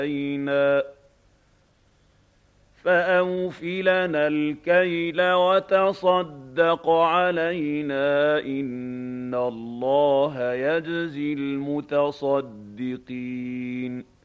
علينا فأوف لنا الكيل وتصدق علينا إن الله يجزي المتصدقين